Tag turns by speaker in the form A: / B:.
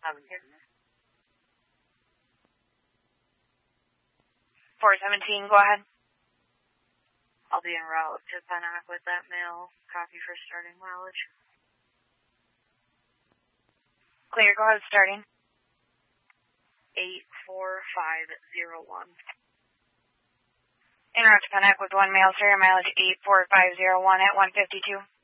A: 417, go ahead.
B: I'll be en route to Pennock with that mail. Copy for starting mileage.
A: Clear, go ahead, starting.
B: 84501.
A: En route to Pennock with one mail, serial mileage 84501 at 152.